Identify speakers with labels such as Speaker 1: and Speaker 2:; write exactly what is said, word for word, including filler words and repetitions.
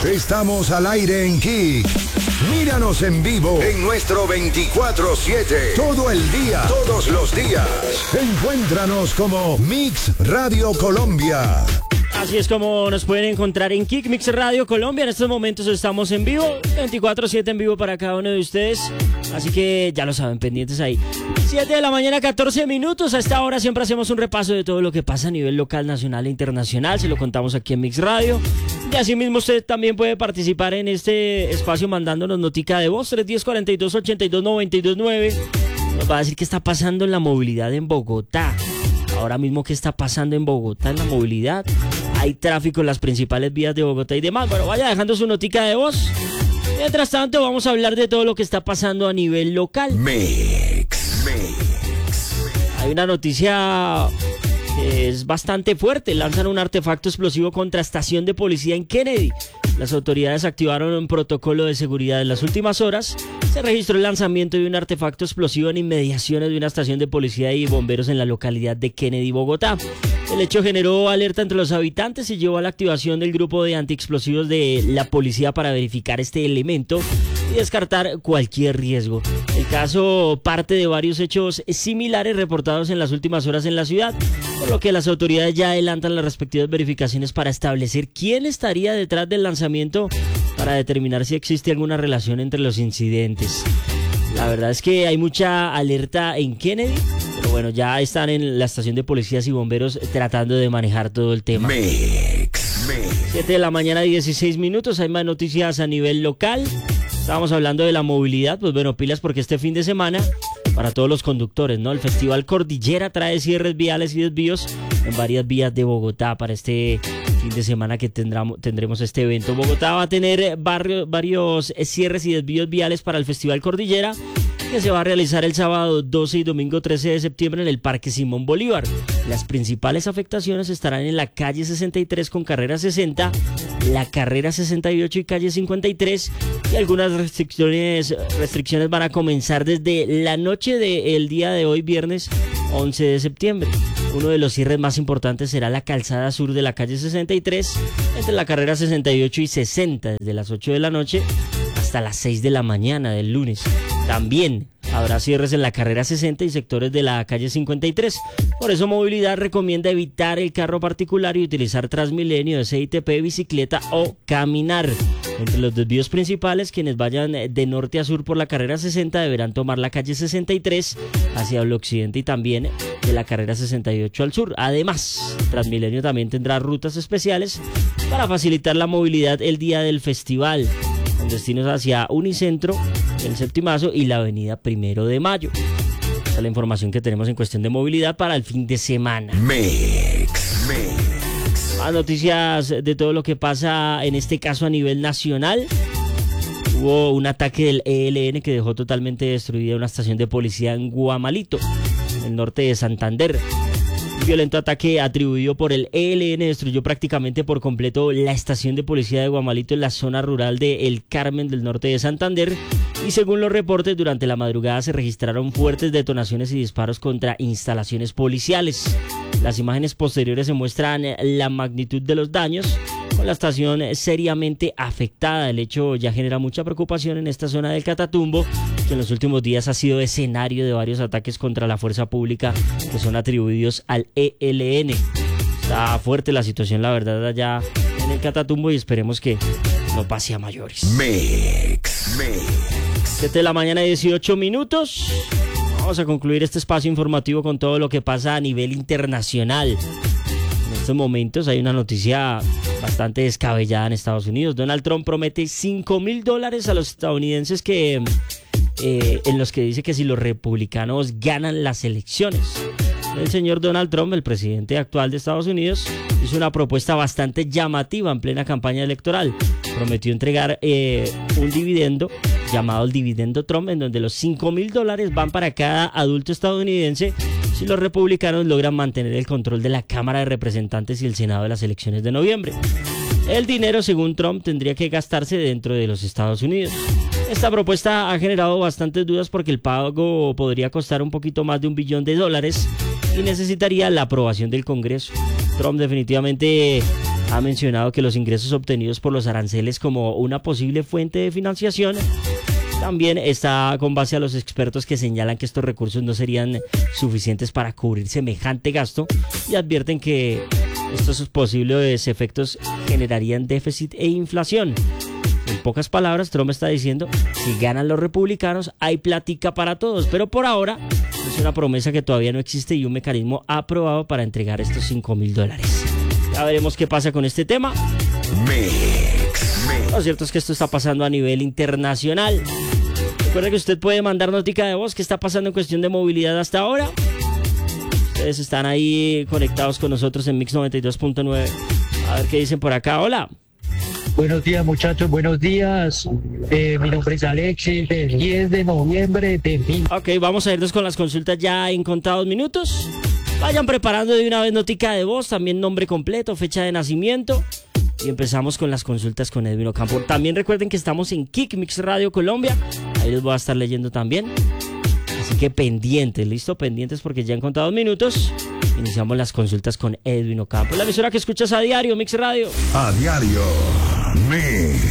Speaker 1: Estamos al aire en Kick. Míranos en vivo en nuestro veinticuatro siete. Todo el día, todos los días. Encuéntranos como Mix Radio Colombia.
Speaker 2: Así es como nos pueden encontrar en Kick Mix Radio Colombia. En estos momentos estamos en vivo, veinticuatro siete en vivo para cada uno de ustedes. Así que ya lo saben, pendientes ahí. siete de la mañana, catorce minutos. A esta hora siempre hacemos un repaso de todo lo que pasa a nivel local, nacional e internacional. Se lo contamos aquí en Mix Radio. Y asimismo usted también puede participar en este espacio mandándonos notica de voz. tres uno cero, cuarenta y dos, ochenta y dos, noventa y dos, nueve. Nos va a decir qué está pasando en la movilidad en Bogotá. Ahora mismo, ¿qué está pasando en Bogotá en la movilidad? Hay tráfico en las principales vías de Bogotá y demás. Bueno, vaya dejando su notica de voz. Mientras tanto, vamos a hablar de todo lo que está pasando a nivel local.
Speaker 1: Mix, mix.
Speaker 2: Hay una noticia que es bastante fuerte. Lanzan un artefacto explosivo contra estación de policía en Kennedy. Las autoridades activaron un protocolo de seguridad en las últimas horas. Se registró el lanzamiento de un artefacto explosivo en inmediaciones de una estación de policía y bomberos en la localidad de Kennedy, Bogotá. El hecho generó alerta entre los habitantes y llevó a la activación del grupo de antiexplosivos de la policía para verificar este elemento y descartar cualquier riesgo. El caso parte de varios hechos similares reportados en las últimas horas en la ciudad, por lo que las autoridades ya adelantan las respectivas verificaciones para establecer quién estaría detrás del lanzamiento para determinar si existe alguna relación entre los incidentes. La verdad es que hay mucha alerta en Kennedy, pero bueno, ya están en la estación de policías y bomberos tratando de manejar todo el tema.
Speaker 1: Mix, mix.
Speaker 2: siete de la mañana, dieciséis minutos, hay más noticias a nivel local. Estábamos hablando de la movilidad, pues bueno, pilas porque este fin de semana, para todos los conductores, ¿no? El Festival Cordillera trae cierres viales y desvíos en varias vías de Bogotá para este fin de semana que tendremos, tendremos este evento. Bogotá va a tener barrio, varios cierres y desvíos viales para el Festival Cordillera, que se va a realizar el sábado doce y domingo trece de septiembre en el Parque Simón Bolívar. Las principales afectaciones estarán en la calle sesenta y tres con carrera sesenta, la carrera sesenta y ocho y calle cincuenta y tres, y algunas restricciones, restricciones van a comenzar desde la noche del día de hoy, viernes once de septiembre. Uno de los cierres más importantes será la calzada sur de la calle sesenta y tres, entre la carrera sesenta y ocho y sesenta, desde las ocho de la noche hasta las seis de la mañana del lunes. También habrá cierres en la carrera sesenta y sectores de la calle cincuenta y tres. Por eso Movilidad recomienda evitar el carro particular y utilizar Transmilenio, S I T P, bicicleta o caminar. Entre los desvíos principales, quienes vayan de norte a sur por la carrera sesenta deberán tomar la calle sesenta y tres hacia el occidente y también de la carrera sesenta y ocho al sur. Además, Transmilenio también tendrá rutas especiales para facilitar la movilidad el día del festival, con destinos hacia Unicentro, el Septimazo y la avenida Primero de Mayo. Esta es la información que tenemos en cuestión de movilidad para el fin de semana.
Speaker 1: Mix, mix.
Speaker 2: Más noticias de todo lo que pasa, en este caso a nivel nacional. Hubo un ataque del E L N que dejó totalmente destruida una estación de policía en Guamalito, en el norte de Santander. Un violento ataque atribuido por el E L N destruyó prácticamente por completo la estación de policía de Guamalito en la zona rural de El Carmen del norte de Santander. Y según los reportes, durante la madrugada se registraron fuertes detonaciones y disparos contra instalaciones policiales. Las imágenes posteriores se muestran la magnitud de los daños, con la estación seriamente afectada. El hecho ya genera mucha preocupación en esta zona del Catatumbo, que en los últimos días ha sido escenario de varios ataques contra la fuerza pública que son atribuidos al E L N. Está fuerte la situación, la verdad, allá en el Catatumbo, y esperemos que no pase a mayores.
Speaker 1: Mix, mix.
Speaker 2: siete de la mañana, dieciocho minutos. Vamos a concluir este espacio informativo con todo lo que pasa a nivel internacional. En estos momentos hay una noticia bastante descabellada en Estados Unidos. Donald Trump promete cinco mil dólares a los estadounidenses que, eh, en los que dice que si los republicanos ganan las elecciones. El señor Donald Trump, el presidente actual de Estados Unidos, hizo una propuesta bastante llamativa en plena campaña electoral. Prometió entregar eh, un dividendo llamado el dividendo Trump, en donde los cinco mil dólares van para cada adulto estadounidense si los republicanos logran mantener el control de la Cámara de Representantes y el Senado de las elecciones de noviembre. El dinero, según Trump, tendría que gastarse dentro de los Estados Unidos. Esta propuesta ha generado bastantes dudas porque el pago podría costar un poquito más de un billón de dólares y necesitaría la aprobación del Congreso. Trump definitivamente ha mencionado que los ingresos obtenidos por los aranceles como una posible fuente de financiación. También está con base a los expertos que señalan que estos recursos no serían suficientes para cubrir semejante gasto y advierten que estos posibles efectos generarían déficit e inflación. En pocas palabras, Trump está diciendo, si ganan los republicanos, hay platica para todos. Pero por ahora, es una promesa que todavía no existe y un mecanismo aprobado para entregar estos cinco mil dólares. Ya veremos qué pasa con este tema.
Speaker 1: Mix, mix.
Speaker 2: Lo cierto es que esto está pasando a nivel internacional. Recuerda que usted puede mandar notica de voz. ¿Qué está pasando en cuestión de movilidad hasta ahora? Ustedes están ahí conectados con nosotros en Mix noventa y dos punto nueve. A ver qué dicen por acá. Hola.
Speaker 3: Buenos días, muchachos, buenos días. Eh, mi nombre es Alexis, del diez de noviembre de mil.
Speaker 2: Ok, vamos a irnos con las consultas ya en contados minutos. Vayan preparando de una vez notica de voz, también nombre completo, fecha de nacimiento. Y empezamos con las consultas con Edwin Ocampo. También recuerden que estamos en Kick Mix Radio Colombia. Ahí les voy a estar leyendo también. Así que pendientes, ¿listo? Pendientes porque ya en contados minutos iniciamos las consultas con Edwin Ocampo. La emisora que escuchas a diario, Mix Radio.
Speaker 1: A diario, Mix.